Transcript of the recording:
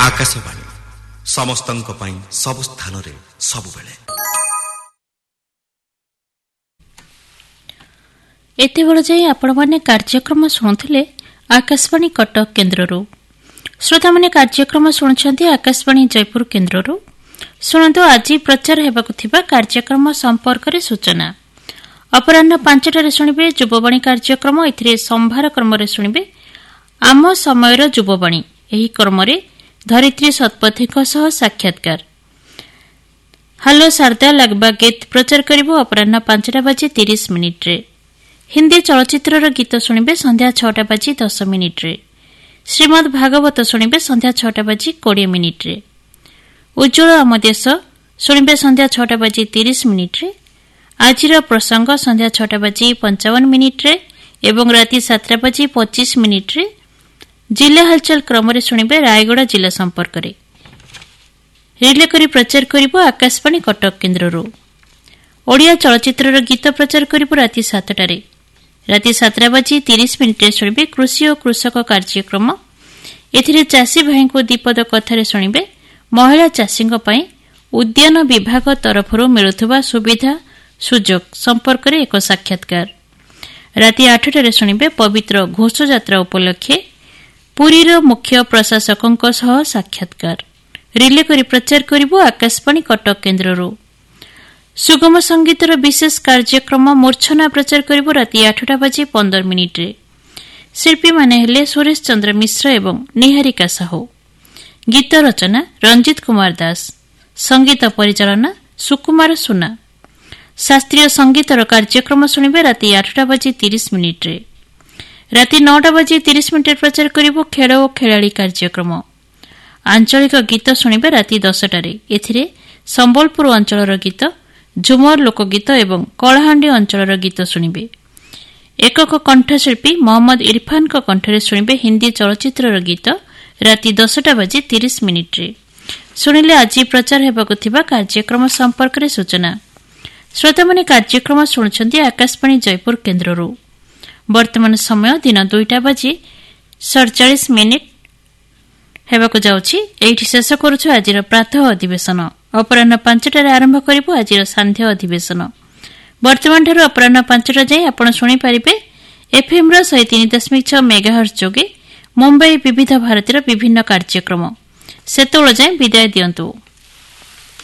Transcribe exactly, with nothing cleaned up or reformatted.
आकाशवाणी समस्तंक पई सब स्थान रे सब बेले। एते बेले जाई आपण माने कार्यक्रम सुनुथिले आकाशवाणी कटक केन्द्ररू। श्रोता माने कार्यक्रम सुनुछंती आकाशवाणी जयपुर केन्द्ररू। सुनंतु आज प्रचार हेबाकु थिबा कार्यक्रम संपर्क रे सूचना। अपराह्न पांचटारे सुनिबे युववाणी कार्यक्रम। एथिरे संभार क्रम रे सुनिबे आम समयर युववाणी। एही क्रम रे धरित्री सतपथीक सह साक्षात्कार। हालो शारदा लागबा गीत प्रचार करिबो अपराह्न पांचटा बाजी तीस मिनिट रे। हिंदी चलचित्रर गीत सुनिबे संध्या छटा बाजी दस मिनिट रे। श्रीमद भागवत सुनिबे संध्या छटा बाजी बीस मिनिट रे। उज्ज्वल आम देश सुनिबे संध्या छटा बाजी तीस मिनिट रे। आजिर प्रसंग संध्या छटा बाजी पंचावन मिनिट रे एवं राति सातटा बाजी पच्चीस मिनिट रे। जिला हलचल क्रम रे सुनिबे रायगड़ा जिला संपर्क रे। रिले करी प्रचार करिबो आकाशवाणी कटक केन्द्ररू। ओडिया चलचित्रर गीत प्रचार करिबो राति सातटा रे। राति सातटा बाजी तीस मिनिट रे सुनिबे कृषि और कृषक कार्यक्रम। एथिरे चाषी भाई को दीपद कथारे सुनिबे महिला चाषींक पई उद्यान विभाग तरफरु मिलुथबा सुविधा सुजोग संपर्क रे एक साक्षात्कार। राति आठटा रे सुनिबे पवित्र घोष यात्रा उपलक्षे पुरीर मुख्य प्रशासकंक सह साक्षात्कार। रिले करी प्रचार करिबो आकाशवाणी कटक केन्द्ररू। सुगम संगीतर विशेष कार्यक्रम मूर्छना प्रचार करिबो राति आठटा बाजी पंदर मिनिट रे। शिल्पी माने हेले सुरेश चंद्र मिश्र एवं निहारिका साहू। गीत रचना रंजित कुमार दास। संगीत परिचालना सुकुमार सुना। शास्त्रीय संगीतर कार्यक्रम सुनिबे राति आठटा बाजी तीस मिनिट रे। राति नौटा बाजी तीस मिनिट प्रचार करिबो खेल और खेलाड़ी कार्यक्रम। आंचलिक गीत सुनिबे राति दसटा रे। एथिरे संबलपुर अंचलर गीत, झुमर लोकगीत एवं कलाहांडी अंचलर गीत सुनिबे। एकक कंठशिल्पी मोहम्मद इरफान को कंठरे सुनिबे हिंदी चलचित्रर गीत राति दसटा बाजी तीस मिनिट रे। सुनिले आज प्रचार हेबाकु थिबा कार्यक्रम संपर्क रे सूचना। श्रोता माने कार्यक्रम सुनुछंती आकाशवाणी जयपुर केन्द्ररू। वर्तमान समय दिन दुईटा बाजी सड़चाश मिनिट हेबाकु जाउछि। एठी शेष करूछु आजिर प्रातः अधिवेशन। अपराह्न पांचटारे आरंभ करिबो आजिर सांध्य अधिवेशन। वर्तमान ठारू अपराह्न पांचटा जाए आपण शुणी पारिबे एफएम रो शहे तीन दशमिक छह मेगाहर्ट्ज जोगे मुंबई विविध भारतीर विभिन्न कार्यक्रम। सेतोळ जाए विदाय दियंतु।